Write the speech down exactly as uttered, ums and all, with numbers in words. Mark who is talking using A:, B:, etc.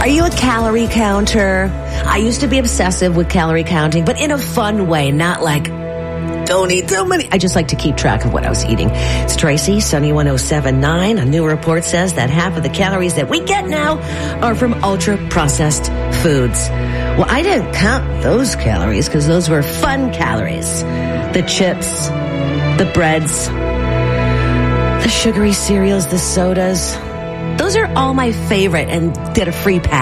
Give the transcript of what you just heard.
A: Are you a calorie counter? I used to be obsessive with calorie counting, but in a fun way, not like, don't eat too many. I just like to keep track of what I was eating. It's Tracy, Sunny one oh seven point nine. A new report says that half of the calories that we get now are from ultra-processed foods. Well, I didn't count those calories because those were fun calories. The chips, the breads, the sugary cereals, the sodas. Those are all my favorite and get a free pack.